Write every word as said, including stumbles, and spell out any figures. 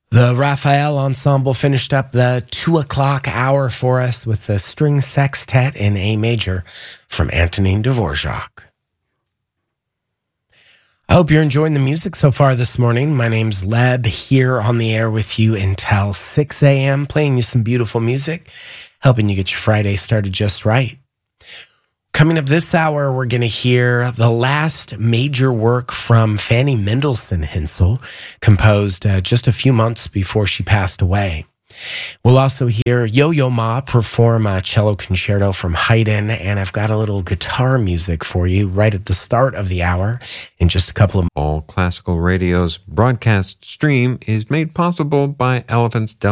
The Raphael Ensemble finished up the two o'clock hour for us with the string sextet in A major from Antonin Dvorak. I hope you're enjoying the music so far this morning. My name's Leb, here on the air with you until six a.m., playing you some beautiful music, helping you get your Friday started just right. Coming up this hour, we're going to hear the last major work from Fanny Mendelssohn Hensel, composed uh, just a few months before she passed away. We'll also hear Yo-Yo Ma perform a cello concerto from Haydn, and I've got a little guitar music for you right at the start of the hour in just a couple of... All Classical Radio's broadcast stream is made possible by Elephant's Del